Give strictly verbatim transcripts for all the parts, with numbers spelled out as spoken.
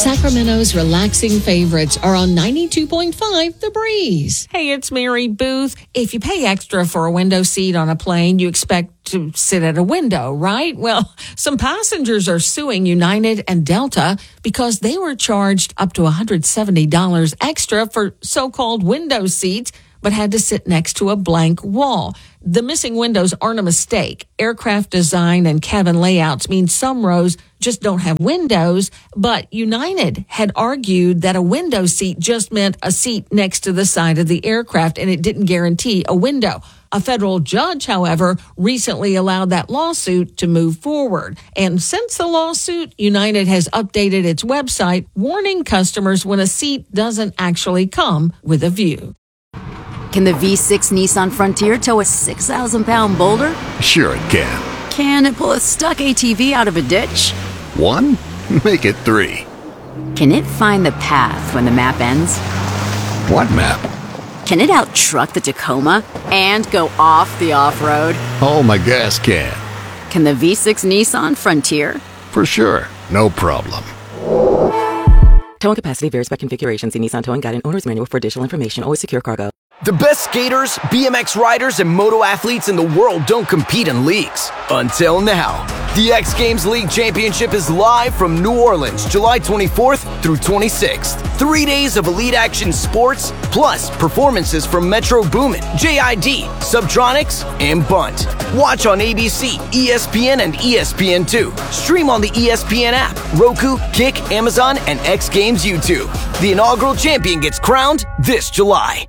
Sacramento's relaxing favorites are on ninety-two point five The Breeze. Hey, it's Mary Booth. If you pay extra for a window seat on a plane, you expect to sit at a window, right? Well, some passengers are suing United and Delta because they were charged up to one hundred seventy dollars extra for so-called window seats, but had to sit next to a blank wall. The missing windows aren't a mistake. Aircraft design and cabin layouts mean some rows just don't have windows, but United had argued that a window seat just meant a seat next to the side of the aircraft, and it didn't guarantee a window. A federal judge, however, recently allowed that lawsuit to move forward. And since the lawsuit, United has updated its website, warning customers when a seat doesn't actually come with a view. Can the V six Nissan Frontier tow a six thousand pound boulder? Sure it can. Can it pull a stuck A T V out of a ditch? One? Make it three. Can it find the path when the map ends? What map? Can it out-truck the Tacoma and go off the off-road? Oh, my gas can. Can the V six Nissan Frontier? For sure. No problem. Towing capacity varies by configuration. See Nissan Towing Guide and Owner's Manual for additional information. Always secure cargo. The best skaters, B M X riders, and moto athletes in the world don't compete in leagues. Until now. The X Games League Championship is live from New Orleans, July twenty-fourth through twenty-sixth. Three days of elite action sports, plus performances from Metro Boomin, J I D, Subtronics, and Bunt. Watch on A B C, E S P N, and E S P N two. Stream on the E S P N app, Roku, Kick, Amazon, and X Games YouTube. The inaugural champion gets crowned this July.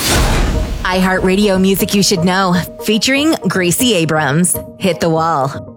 iHeartRadio Music You Should Know, featuring Gracie Abrams. Hit the Wall.